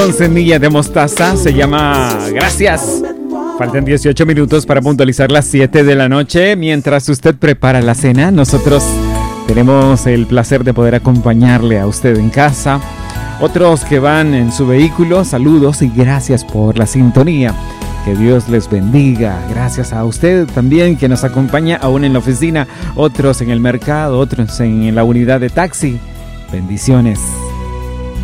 Con semilla de mostaza, se llama Gracias. Faltan 18 minutos para puntualizar las 7 de la noche. Mientras usted prepara la cena, nosotros tenemos el placer de poder acompañarle a usted en casa. Otros que van en su vehículo, saludos y gracias por la sintonía. Que Dios les bendiga. Gracias a usted también que nos acompaña aún en la oficina, otros en el mercado, otros en la unidad de taxi. Bendiciones.